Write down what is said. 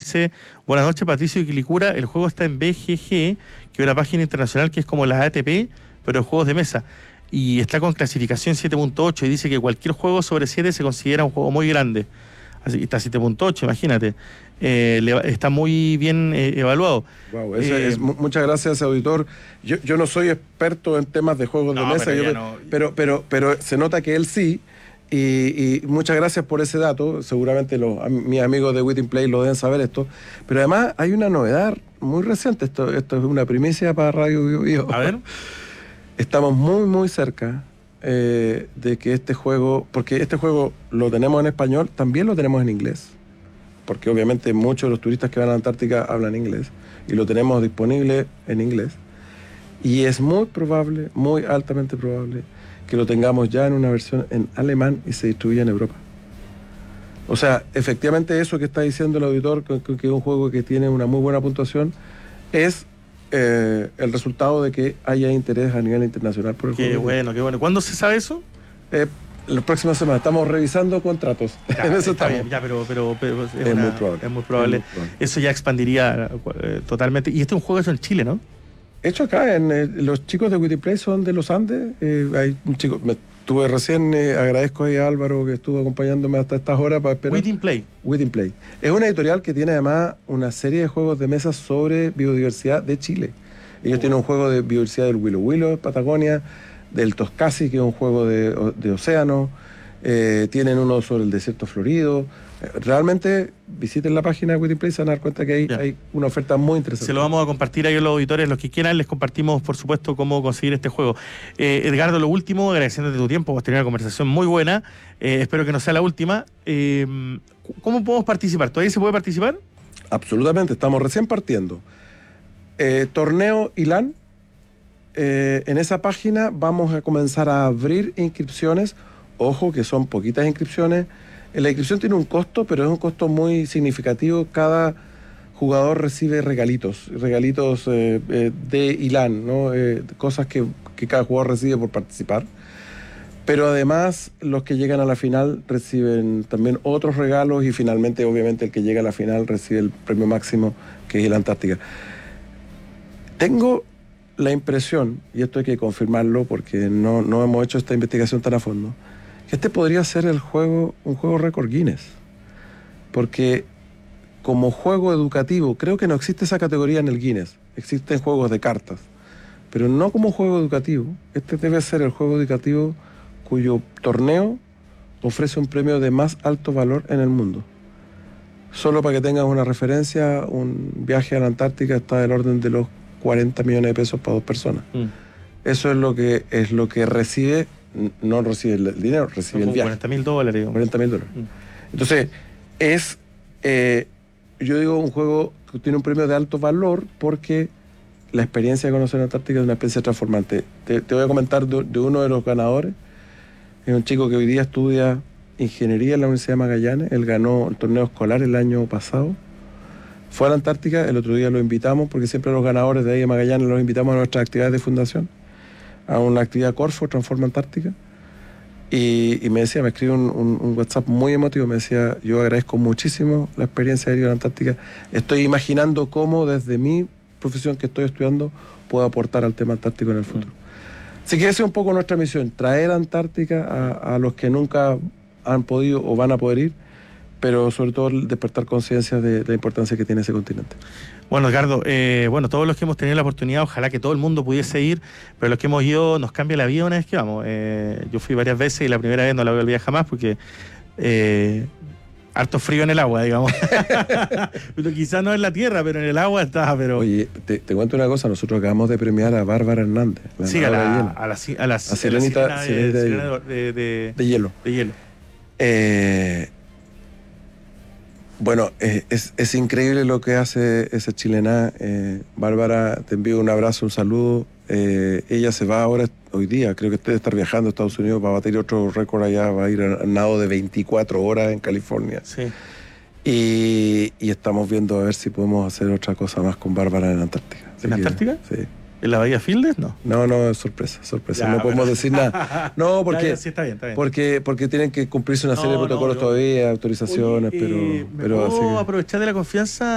dice: buenas noches, Patricio y Quilicura. El juego está en BGG, que es una página internacional que es como la ATP, pero de juegos de mesa. Y está con clasificación 7.8 y dice que cualquier juego sobre 7 se considera un juego muy grande. Así está 7.8, imagínate. Está muy bien evaluado. Wow, muchas gracias, auditor. Yo no soy experto en temas de juegos de mesa, pero se nota que él sí. Y muchas gracias por ese dato. Seguramente mis amigos de Wit Play lo deben saber esto. Pero además hay una novedad muy reciente. Esto es una primicia para Radio Bio Bio. A ver. Estamos muy, muy cerca de que este juego, porque este juego lo tenemos en español, también lo tenemos en inglés, porque obviamente muchos de los turistas que van a la Antártica hablan inglés, y lo tenemos disponible en inglés, y es muy probable, muy altamente probable, que lo tengamos ya en una versión en alemán y se distribuya en Europa. O sea, efectivamente eso que está diciendo el auditor, que es un juego que tiene una muy buena puntuación, es el resultado de que haya interés a nivel internacional por el juego. Qué bueno. ¿Cuándo se sabe eso? La próxima semana. Estamos revisando contratos. Ya, en eso está estamos. Bien, ya, pero es muy probable. Es muy probable. Eso ya expandiría totalmente. Y este es un juego hecho en Chile, ¿no? Hecho acá, los chicos de Witty Play son de los Andes. Hay un chico, estuve recién, agradezco ahí a Álvaro que estuvo acompañándome hasta estas horas para esperar. Witty Play. Es una editorial que tiene además una serie de juegos de mesa sobre biodiversidad de Chile. Ellos tienen un juego de biodiversidad del Willow Willow, Patagonia, del Toscasi, que es un juego de océano. Tienen uno sobre el desierto florido. Realmente visiten la página de Witty Play, se van a dar cuenta que hay una oferta muy interesante. Se lo vamos a compartir ahí a los auditores, los que quieran, les compartimos por supuesto cómo conseguir este juego. Edgardo, lo último, agradeciéndote tu tiempo, hemos tenido una conversación muy buena, espero que no sea la última. ¿Cómo podemos participar? ¿Todavía se puede participar? Absolutamente, estamos recién partiendo. Torneo ILAN, en esa página vamos a comenzar a abrir inscripciones. Ojo que son poquitas inscripciones. La inscripción tiene un costo, pero es un costo muy significativo. Cada jugador recibe regalitos de ILAN, ¿no? Cosas que cada jugador recibe por participar. Pero además, los que llegan a la final reciben también otros regalos y finalmente, obviamente, el que llega a la final recibe el premio máximo, que es la Antártica. Tengo la impresión, y esto hay que confirmarlo porque no hemos hecho esta investigación tan a fondo, que este podría ser un juego récord Guinness, porque como juego educativo, creo que no existe esa categoría en el Guinness, existen juegos de cartas, pero no como juego educativo. Este debe ser el juego educativo cuyo torneo ofrece un premio de más alto valor en el mundo. Solo para que tengas una referencia, un viaje a la Antártica está del orden de los 40 millones de pesos para 2 personas. Eso es lo que recibe. No recibe el dinero, recibe el viaje. $40,000. $40,000. Entonces, yo digo, un juego que tiene un premio de alto valor porque la experiencia de conocer la Antártica es una experiencia transformante. Te voy a comentar de uno de los ganadores. Es un chico que hoy día estudia ingeniería en la Universidad de Magallanes. Él ganó el torneo escolar el año pasado. Fue a la Antártica, el otro día lo invitamos, porque siempre los ganadores de ahí de Magallanes los invitamos a nuestras actividades de fundación, a una actividad Corfo, Transforma Antártica, y me decía, me escribió un WhatsApp muy emotivo, me decía: yo agradezco muchísimo la experiencia de ir a la Antártica, estoy imaginando cómo desde mi profesión que estoy estudiando puedo aportar al tema antártico en el futuro. Así que esa es un poco nuestra misión, traer a Antártica a los que nunca han podido o van a poder ir, pero sobre todo despertar conciencia de la importancia que tiene ese continente. Bueno, Edgardo, todos los que hemos tenido la oportunidad, ojalá que todo el mundo pudiese ir, pero los que hemos ido nos cambia la vida una vez que vamos. Yo fui varias veces y la primera vez no la voy a olvidar jamás porque harto frío en el agua, digamos. Pero quizás no en la tierra, pero en el agua está. Pero... Oye, te cuento una cosa, nosotros acabamos de premiar a Bárbara Hernández. Sí, a la sirenita de hielo. De hielo. Bueno, es increíble lo que hace esa chilena. Bárbara, te envío un abrazo, un saludo. Ella se va ahora, hoy día, creo que debe estar viajando a Estados Unidos para batir otro récord allá, va a ir al nado de 24 horas en California. Sí. Y estamos viendo a ver si podemos hacer otra cosa más con Bárbara en Antártica. ¿En Antártica? Sí. ¿En la Bahía Fieldes? No. No, sorpresa. Ya, no podemos decir nada. No, porque, sí, está bien. Porque tienen que cumplirse una serie de protocolos todavía, autorizaciones, pero ¿puedo aprovechar de la confianza?